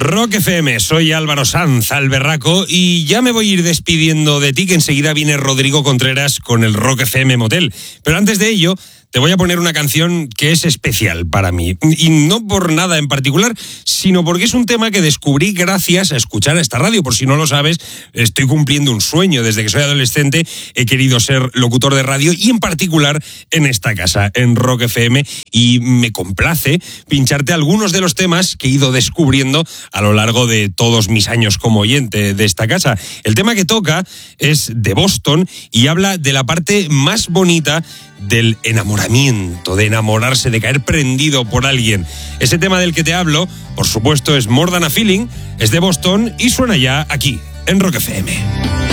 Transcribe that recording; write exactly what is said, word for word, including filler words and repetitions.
Rock F M, soy Álvaro Sanz, Alberraco, y ya me voy a ir despidiendo de ti, que enseguida viene Rodrigo Contreras con el Rock F M Motel. Pero antes de ello, te voy a poner una canción que es especial para mí. Y no por nada en particular, sino porque es un tema que descubrí gracias a escuchar esta radio. Por si no lo sabes, estoy cumpliendo un sueño. Desde que soy adolescente he querido ser locutor de radio y en particular en esta casa, en Rock F M. Y me complace pincharte algunos de los temas que he ido descubriendo a lo largo de todos mis años como oyente de esta casa. El tema que toca es de Boston y habla de la parte más bonita del enamoramiento, de enamorarse, de caer prendido por alguien. Ese tema del que te hablo, por supuesto, es More Than a Feeling, es de Boston y suena ya aquí, en Rock F M.